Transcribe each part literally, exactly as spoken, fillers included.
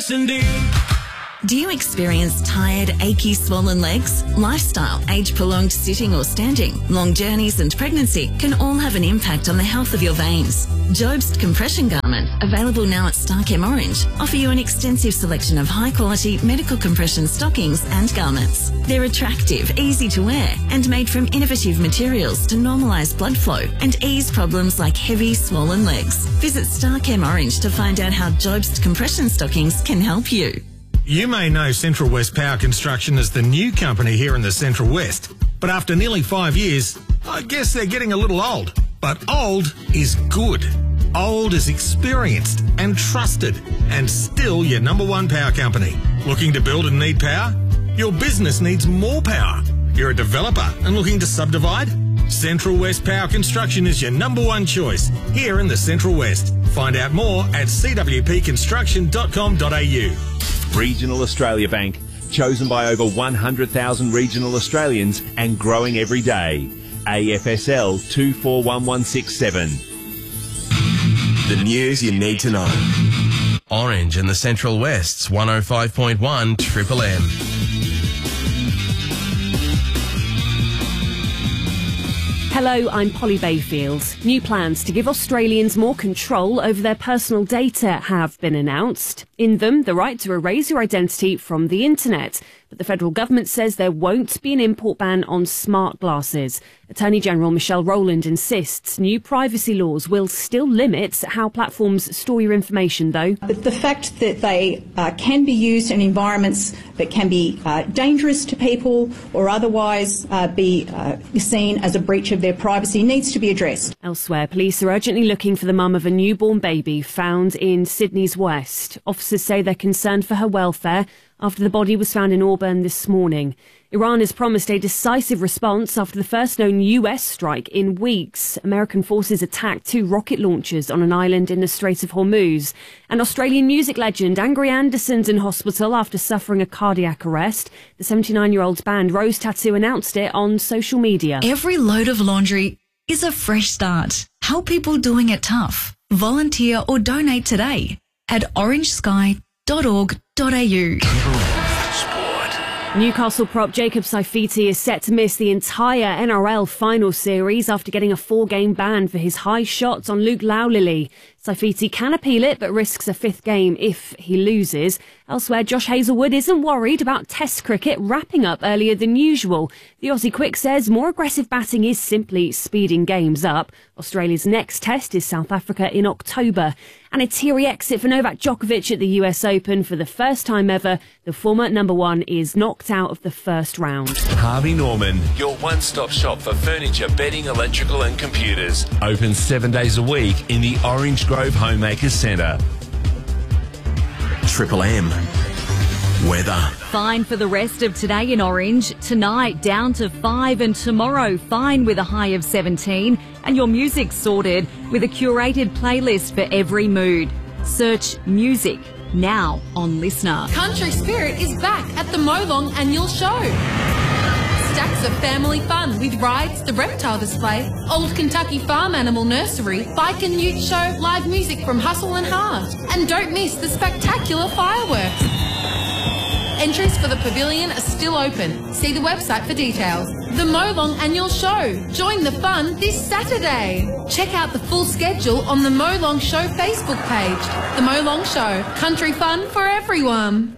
Indeed. Do you experience tired, achy, swollen legs? Lifestyle, age-prolonged sitting or standing, long journeys and pregnancy can all have an impact on the health of your veins. Jobst compression garments, available now at Starchem Orange, offer you an extensive selection of high-quality medical compression stockings and garments. They're attractive, easy to wear, and made from innovative materials to normalise blood flow and ease problems like heavy, swollen legs. Visit Starchem Orange to find out how Jobst compression stockings can help you. You may know Central West Power Construction as the new company here in the Central West, but after nearly five years, I guess they're getting a little old. But old is good. Old is experienced and trusted, and still your number one power company. Looking to build and need power? Your business needs more power. You're a developer and looking to subdivide? Central West Power Construction is your number one choice here in the Central West. Find out more at c w p construction dot com dot a u. Regional Australia Bank, chosen by over one hundred thousand regional Australians and growing every day. A F S L two four one one six seven. The news you need to know. Orange in the Central West's one oh five point one Triple M. Hello, I'm Polly Bayfield. New plans to give Australians more control over their personal data have been announced. In them, the right to erase your identity from the internet. But the federal government says there won't be an import ban on smart glasses. Attorney General Michelle Rowland insists new privacy laws will still limit how platforms store your information, though. But the fact that they uh, can be used in environments that can be uh, dangerous to people or otherwise uh, be uh, seen as a breach of their privacy needs to be addressed. Elsewhere, police are urgently looking for the mum of a newborn baby found in Sydney's West. Officers say they're concerned for her welfare after the body was found in Auburn this morning. Iran has promised a decisive response after the first known U S strike in weeks. American forces attacked two rocket launchers on an island in the Strait of Hormuz. And Australian music legend Angry Anderson's in hospital after suffering a cardiac arrest. The seventy-nine-year-old's band Rose Tattoo announced it on social media. Every load of laundry is a fresh start. Help people doing it tough. Volunteer or donate today at orange sky dot org dot a u. Newcastle prop Jacob Saifiti is set to miss the entire N R L final series after getting a four-game ban for his high shots on Luke Laulili. Saifiti can appeal it, but risks a fifth game if he loses. Elsewhere, Josh Hazlewood isn't worried about Test cricket wrapping up earlier than usual. The Aussie Quick says more aggressive batting is simply speeding games up. Australia's next Test is South Africa in October. And a teary exit for Novak Djokovic at the U S Open. For the first time ever, the former number one is knocked out of the first round. Harvey Norman, your one-stop shop for furniture, bedding, electrical and computers. Open seven days a week in the Orange Grove Homemakers Centre. Triple M. Weather. Fine for the rest of today in Orange. Tonight down to five and tomorrow fine with a high of seventeen. And your music sorted with a curated playlist for every mood. Search music now on Listener. Country Spirit is back at the Molong Annual Show. Stacks of family fun with rides, the reptile display, Old Kentucky Farm Animal Nursery, bike and ute show, live music from Hustle and Heart. And don't miss the spectacular fireworks. Entries for the pavilion are still open. See the website for details. The Molong Annual Show. Join the fun this Saturday. Check out the full schedule on the Molong Show Facebook page. The Molong Show. Country fun for everyone.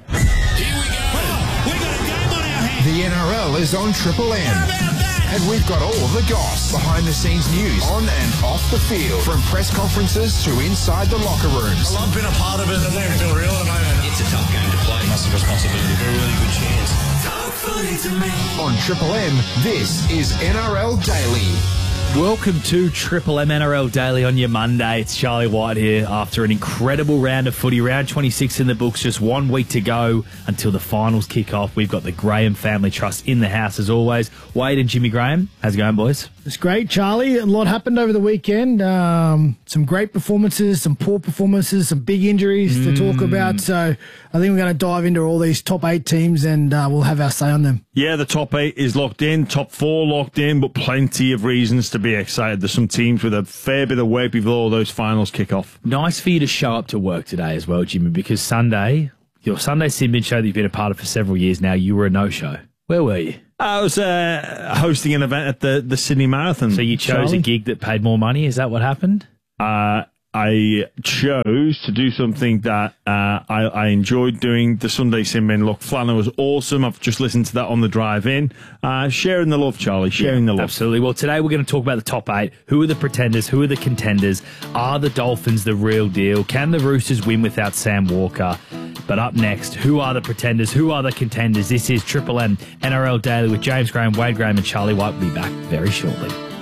The N R L is on Triple M. And we've got all of the goss, behind-the-scenes news, on and off the field, from press conferences to inside the locker rooms. Well, I've been a part of it. I don't feel real at the moment. It's a tough game to play. Massive responsibility. Very, really good chance. Talk funny to me. On Triple M, this is N R L Daily. Welcome to Triple M N R L Daily on your Monday. It's Charlie White here after an incredible round of footy. Round twenty-six in the books, just one week to go until the finals kick off. We've got the Graham Family Trust in the house as always. Wade and Jimmy Graham, how's it going, boys? It's great, Charlie. A lot happened over the weekend. Um, some great performances, some poor performances, some big injuries mm. to talk about. So I think we're going to dive into all these top eight teams and uh, we'll have our say on them. Yeah, the top eight is locked in, top four locked in, but plenty of reasons to be excited. There's some teams with a fair bit of work before all those finals kick off. Nice for you to show up to work today as well, Jimmy, because Sunday, Your Sunday Sinbin show that you've been a part of for several years now, you were a no-show. Where were you? I was uh, hosting an event at the, the Sydney Marathon. So you chose Charlie? a gig that paid more money? Is that what happened? Uh, I chose to do something that uh, I, I enjoyed doing, the Sunday Sinbin. Look, Flannel was awesome. I've just listened to that on the drive in. Uh, sharing the love, Charlie, sharing Yeah, the love. Absolutely. Well, today we're going to talk about the top eight. Who are the pretenders? Who are the contenders? Are the Dolphins the real deal? Can the Roosters win without Sam Walker? But up next, who are the pretenders? Who are the contenders? This is Triple M N R L Daily with James Graham, Wade Graham and Charlie White. We'll be back very shortly.